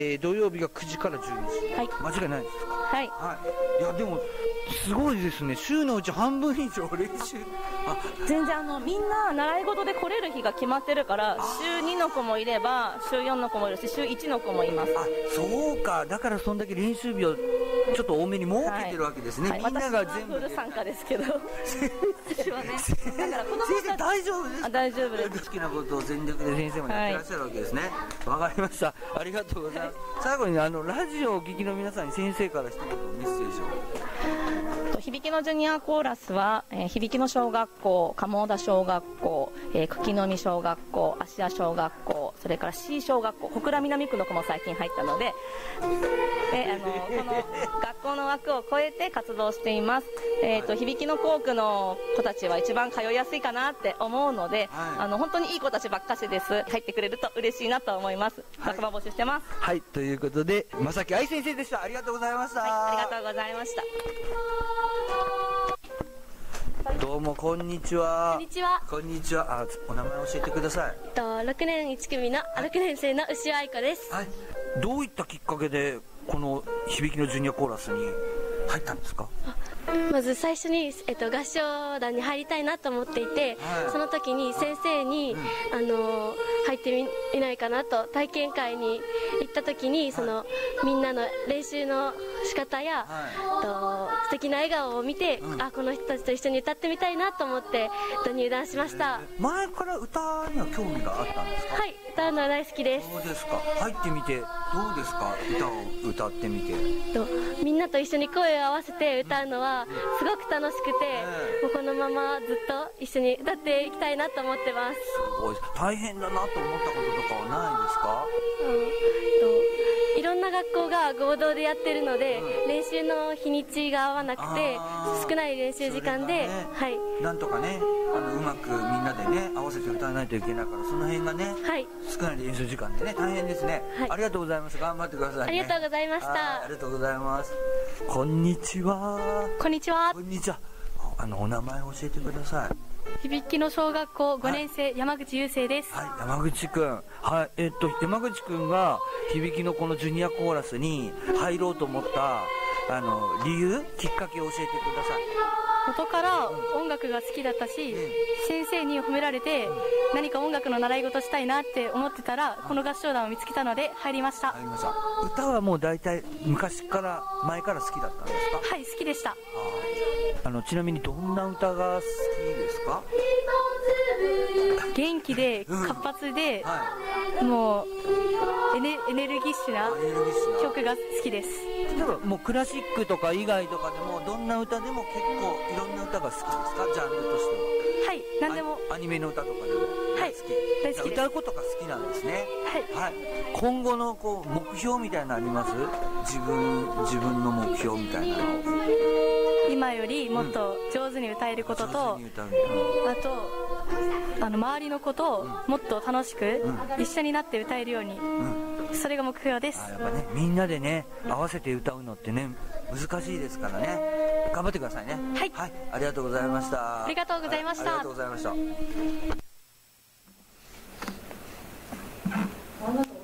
土曜日が9時から12時。 はい。 間違いないですか？ はい。 はい。いや、でも、すごいですね。週のうち半分以上練習。 全然みんな習い事で来れる日が決まってるから、週2の子もいれば、週4の子もいるし、週1の子もいます。 あ、そうか。だからそんだけ練習日をちょっと多めに設けてるわけですね。はい、みんなが全部。 私はフル参加ですけど。私はね。だから子供先生大丈夫ですか？ 大丈夫です。 好きなことを全力で先生もやってらっしゃるわけですね。わかりました。ありがとうございます。最後にラジオをお聞きの皆さんに先生から一言メッセージを。 響きのジュニアコーラスは、響の小学校、鴨田小学校、久喜の実小学校、芦屋小学校、それから C 小学校、小倉南区の子も最近入ったので、この学校の枠を超えて活動しています。響きの校区の子たちは一番通いやすいかなって思うので、本当にいい子たちばっかしです。入ってくれると嬉しいなと思います。仲間募集してます。 はい、ということで、正木愛先生でした。ありがとうございました。 はい、ありがとうございました。 どうもこんにちは。 こんにちは。 こんにちは。お名前教えてください。 6年1組の6年生の牛尾愛子です。 はい。どういったきっかけでこの響きのジュニアコーラスに入ったんですか？ まず最初に、合唱団に入りたいなと思っていて、はい、その時に先生に、入ってみないかなと体験会に行った時に、みんなの練習の仕方や、素敵な笑顔を見て、この人たちと一緒に歌ってみたいなと思って入団しました。 前から歌には興味があったんですか？ はい、歌うのは大好きです。 そうですか。入ってみてどうですか？歌を歌ってみて。 みんなと一緒に声を合わせて歌うのはすごく楽しくて、もうこのままずっと一緒に歌っていきたいなと思ってます。 すごい。大変だなと思ったこととかはないですか？ いろんな学校が合同でやってるので、練習の日にちが合わなくて少ない練習時間で、はい、 なんとかねうまくみんなでね合わせて歌わないといけないから、その辺がね、はい、少ない練習時間でね大変ですね。はい、ありがとうございます。頑張ってくださいね。 ありがとうございました。 ありがとうございます。こんにちは。 こんにちは。 こんにちは。お名前教えてください。 響きの小学校5年生、山口雄生です。 はい、山口くん。はい、山口くんが響きのこのジュニアコーラスに入ろうと思った理由、きっかけを教えてください。 元から音楽が好きだったし、先生に褒められて何か音楽の習い事したいなって思ってたら、この合唱団を見つけたので入りました。 入りました。歌はもう大体昔から前から好きだったんですか？ はい、好きでした。 ちなみにどんな歌が好きですか？ 元気で活発で、もうエネルギッシュな曲が好きです。 例えばもうクラシックとか以外とかでもどんな歌でも結構いろんな歌が好きですか？ジャンルとしては。 はい、何でも。 アニメの歌とかでも大好き。 大好きです。 歌うことが好きなんですね。 はい。 今後の目標みたいなのあります？自分の目標みたいなの。 今よりもっと上手に歌えることと、あと周りのことをもっと楽しく一緒になって歌えるように、それが目標です。 やっぱね、みんなでね合わせて歌うのってね難しいですからね。頑張ってくださいね。 はい、 はい、ありがとうございました。 ありがとうございました。 ありがとうございました。